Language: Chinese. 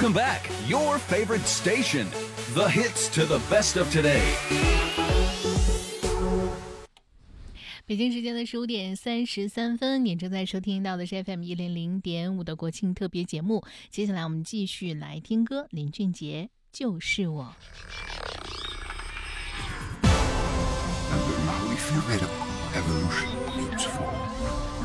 Welcome back, your favorite station. The hits to the best of today. 北京时间的15点33分，您正在收听到的是 FM100.5 的国庆特别节目。接下来我们继续来听歌，林俊杰就是我。 And now we feel ready. Evolution means fall.